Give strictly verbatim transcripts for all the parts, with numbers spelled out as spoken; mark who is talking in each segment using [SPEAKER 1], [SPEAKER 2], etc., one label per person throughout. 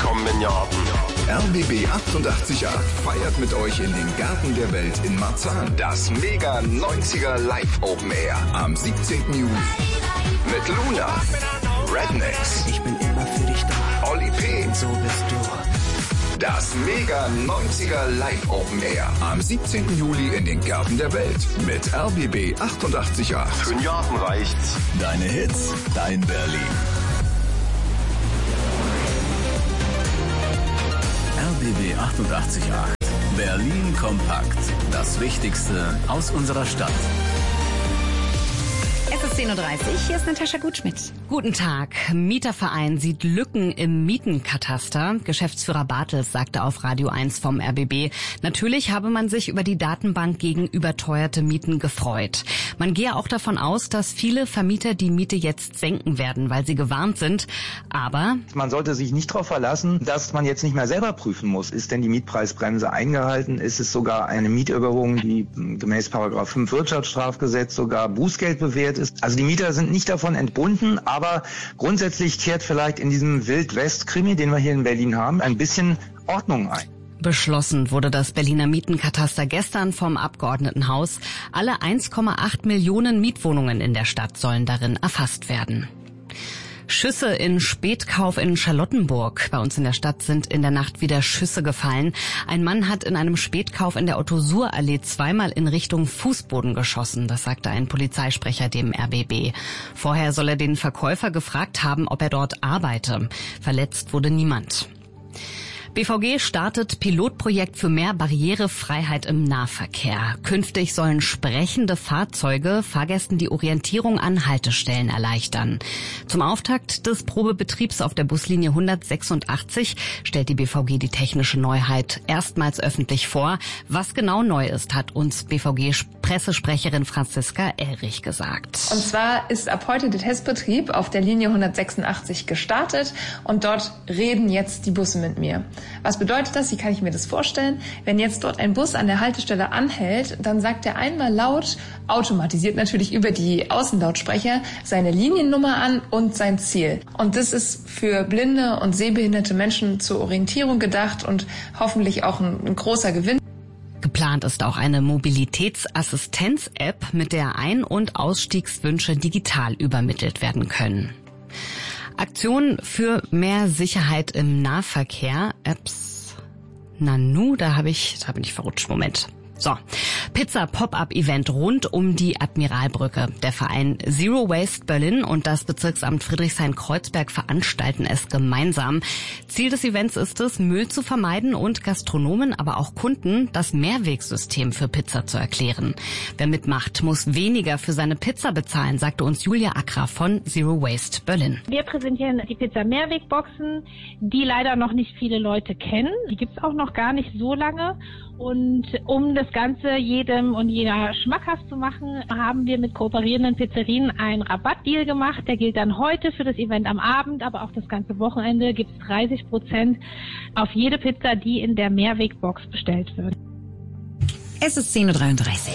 [SPEAKER 1] willkommen in Jordan.
[SPEAKER 2] R B B achtundachtzig Komma acht feiert mit euch in den Garten der Welt in Marzahn das Mega neunziger Live Open Air am siebzehnten Juli. Mit Luna, Rednecks,
[SPEAKER 3] ich bin immer für dich da,
[SPEAKER 2] Oli P.
[SPEAKER 3] und so bist du.
[SPEAKER 2] Das Mega neunziger Live Open Air am siebzehnten Juli in den Garten der Welt mit R B B achtundachtzig Komma acht.
[SPEAKER 1] Für den Jordan reicht's.
[SPEAKER 2] Deine Hits, dein Berlin. R B B achtundachtzig Komma acht. Berlin kompakt. Das Wichtigste aus unserer Stadt.
[SPEAKER 4] Es ist zehn Uhr dreißig, hier ist Natascha Gutschmidt. Guten Tag. Mieterverein sieht Lücken im Mietenkataster. Geschäftsführer Bartels sagte auf Radio eins vom R B B, natürlich habe man sich über die Datenbank gegen überteuerte Mieten gefreut. Man gehe auch davon aus, dass viele Vermieter die Miete jetzt senken werden, weil sie gewarnt sind. Aber
[SPEAKER 5] man sollte sich nicht darauf verlassen, dass man jetzt nicht mehr selber prüfen muss. Ist denn die Mietpreisbremse eingehalten? Ist es sogar eine Mieterhöhung, die gemäß Paragraph fünf Wirtschaftsstrafgesetz sogar Bußgeld bewährt ist? Also die Mieter sind nicht davon entbunden, aber grundsätzlich kehrt vielleicht in diesem Wild-West-Krimi, den wir hier in Berlin haben, ein bisschen Ordnung ein.
[SPEAKER 4] Beschlossen wurde das Berliner Mietenkataster gestern vom Abgeordnetenhaus. Alle eins Komma acht Millionen Mietwohnungen in der Stadt sollen darin erfasst werden. Schüsse in Spätkauf in Charlottenburg. Bei uns in der Stadt sind in der Nacht wieder Schüsse gefallen. Ein Mann hat in einem Spätkauf in der Otto-Suhr-Allee zweimal in Richtung Fußboden geschossen. Das sagte ein Polizeisprecher dem R B B. Vorher soll er den Verkäufer gefragt haben, ob er dort arbeite. Verletzt wurde niemand. B V G startet Pilotprojekt für mehr Barrierefreiheit im Nahverkehr. Künftig sollen sprechende Fahrzeuge Fahrgästen die Orientierung an Haltestellen erleichtern. Zum Auftakt des Probebetriebs auf der Buslinie hundertsechsundachtzig stellt die B V G die technische Neuheit erstmals öffentlich vor. Was genau neu ist, hat uns B V G-Pressesprecherin Franziska Ehrich gesagt.
[SPEAKER 6] Und zwar ist ab heute der Testbetrieb auf der Linie hundertsechsundachtzig gestartet und dort reden jetzt die Busse mit mir. Was bedeutet das? Wie kann ich mir das vorstellen? Wenn jetzt dort ein Bus an der Haltestelle anhält, dann sagt er einmal laut, automatisiert natürlich über die Außenlautsprecher, seine Liniennummer an und sein Ziel. Und das ist für blinde und sehbehinderte Menschen zur Orientierung gedacht und hoffentlich auch ein, ein großer Gewinn.
[SPEAKER 4] Geplant ist auch eine Mobilitätsassistenz-App, mit der Ein- und Ausstiegswünsche digital übermittelt werden können. Aktion für mehr Sicherheit im Nahverkehr. Apps. Nanu, da habe ich, da bin ich verrutscht. Moment. So, Pizza-Pop-Up-Event rund um die Admiralbrücke. Der Verein Zero Waste Berlin und das Bezirksamt Friedrichshain-Kreuzberg veranstalten es gemeinsam. Ziel des Events ist es, Müll zu vermeiden und Gastronomen, aber auch Kunden das Mehrwegsystem für Pizza zu erklären. Wer mitmacht, muss weniger für seine Pizza bezahlen, sagte uns Julia Akra von Zero Waste Berlin.
[SPEAKER 7] Wir präsentieren die Pizza-Mehrwegboxen, die leider noch nicht viele Leute kennen. Die gibt's auch noch gar nicht so lange. Und um das Ganze jedem und jeder schmackhaft zu machen, haben wir mit kooperierenden Pizzerien einen Rabattdeal gemacht. Der gilt dann heute für das Event am Abend, aber auch das ganze Wochenende gibt es dreißig Prozent auf jede Pizza, die in der Mehrwegbox bestellt wird.
[SPEAKER 4] Es ist zehn Uhr dreiunddreißig.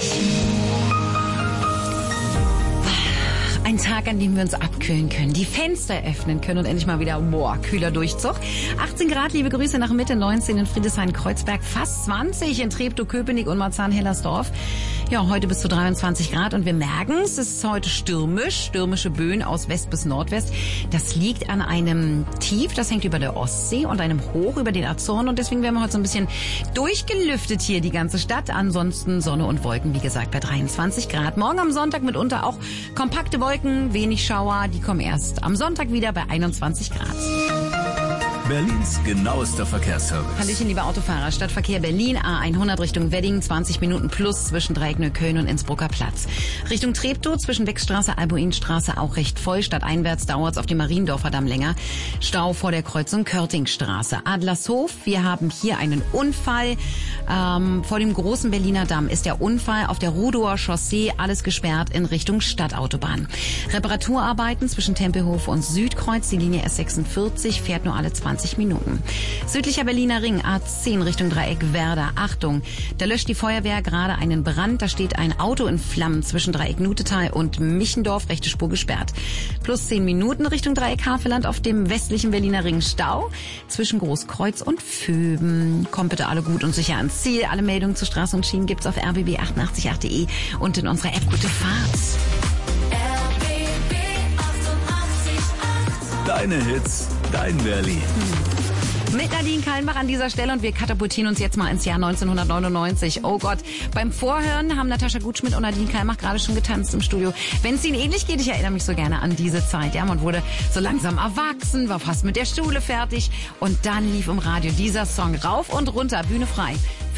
[SPEAKER 4] Ein Tag, an dem wir uns abkühlen können, die Fenster öffnen können und endlich mal wieder, boah, kühler Durchzug. achtzehn Grad, liebe Grüße nach Mitte, neunzehn in Friedrichshain-Kreuzberg, fast zwanzig in Treptow-Köpenick und Marzahn-Hellersdorf. Ja, heute bis zu dreiundzwanzig Grad und wir merken, es ist heute stürmisch, stürmische Böen aus West bis Nordwest. Das liegt an einem Tief, das hängt über der Ostsee und einem Hoch über den Azoren und deswegen werden wir heute so ein bisschen durchgelüftet hier die ganze Stadt. Ansonsten Sonne und Wolken, wie gesagt, bei dreiundzwanzig Grad. Morgen am Sonntag mitunter auch kompakte Wolken. Wenig Schauer, die kommen erst am Sonntag wieder bei einundzwanzig Grad.
[SPEAKER 2] Berlins genauester Verkehrsservice.
[SPEAKER 4] Hallöchen, liebe Autofahrer. Stadtverkehr Berlin, A hundert Richtung Wedding, zwanzig Minuten plus zwischen Dreieckneukölln und Innsbrucker Platz. Richtung Treptow, zwischen Beckstraße, Albuinstraße auch recht voll. Stadteinwärts dauert es auf dem Mariendorfer Damm länger. Stau vor der Kreuzung Körtingstraße. Adlershof, wir haben hier einen Unfall. Ähm, vor dem großen Berliner Damm ist der Unfall auf der Rudower Chaussee, alles gesperrt in Richtung Stadtautobahn. Reparaturarbeiten zwischen Tempelhof und Südkreuz, die Linie S sechsundvierzig fährt nur alle zwanzig zwanzig Minuten. Südlicher Berliner Ring, A zehn Richtung Dreieck Werder. Achtung, da löscht die Feuerwehr gerade einen Brand. Da steht ein Auto in Flammen zwischen Dreieck Nutetal und Michendorf, rechte Spur gesperrt. Plus zehn Minuten Richtung Dreieck Havelland auf dem westlichen Berliner Ring Stau zwischen Großkreuz und Föben. Kommt bitte alle gut und sicher ans Ziel. Alle Meldungen zu Straße und Schienen gibt's auf r b b achtundachtzig punkt acht punkt de und in unserer App Gute Fahrt.
[SPEAKER 2] Deine Hits, dein Berlin.
[SPEAKER 4] Mit Nadine Kallenbach an dieser Stelle und wir katapultieren uns jetzt mal ins Jahr neunzehnhundertneunundneunzig. Oh Gott, beim Vorhören haben Natascha Gutschmidt und Nadine Kallenbach gerade schon getanzt im Studio. Wenn es Ihnen ähnlich geht, ich erinnere mich so gerne an diese Zeit. Ja, man wurde so langsam erwachsen, war fast mit der Schule fertig und dann lief im Radio dieser Song rauf und runter, Bühne frei.